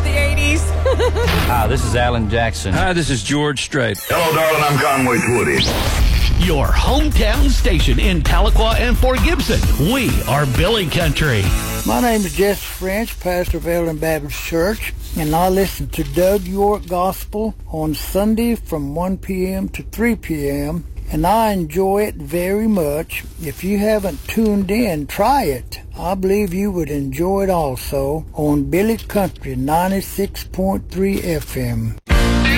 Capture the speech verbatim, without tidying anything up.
about the eighties. Hi, this is Alan Jackson. Hi, this is George Strait. Hello, darling. I'm Conway Twitty. Your hometown station in Tahlequah and Fort Gibson. We are Billy Country. My name is Jesse French, pastor of Eldon Baptist Church, and I listen to Doug York Gospel on Sunday from one p.m. to three p.m., and I enjoy it very much. If you haven't tuned in, try it. I believe you would enjoy it also on Billy Country ninety-six point three F M.